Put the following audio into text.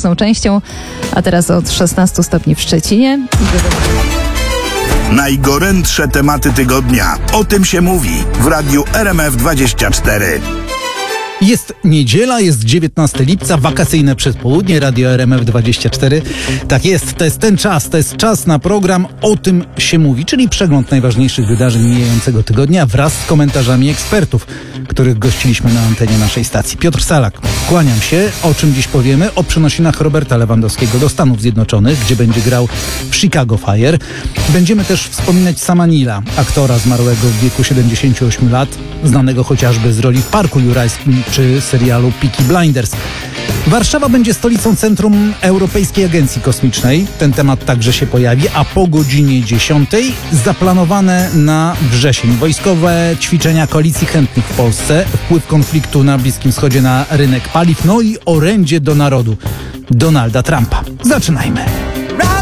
północną częścią, a teraz od 16 stopni w Szczecinie. Najgorętsze tematy tygodnia. O tym się mówi w radiu RMF24. Jest niedziela, jest 19 lipca, wakacyjne przedpołudnie, Radio RMF24. Tak jest, to jest ten czas, to jest czas na program O tym się mówi, czyli przegląd najważniejszych wydarzeń mijającego tygodnia wraz z komentarzami ekspertów, których gościliśmy na antenie naszej stacji. Piotr Salak, kłaniam się. O czym dziś powiemy? O przenosinach Roberta Lewandowskiego do Stanów Zjednoczonych, gdzie będzie grał w Chicago Fire. Będziemy też wspominać Sama Neila, aktora zmarłego w wieku 78 lat, znanego chociażby z roli w Parku Jurajskim czy serialu Peaky Blinders. Warszawa będzie stolicą Centrum Europejskiej Agencji Kosmicznej. Ten temat także się pojawi, a po godzinie 10 zaplanowane na wrzesień wojskowe ćwiczenia koalicji chętnych w Polsce, wpływ konfliktu na Bliskim Wschodzie na rynek paliw, no i orędzie do narodu Donalda Trumpa. Zaczynajmy.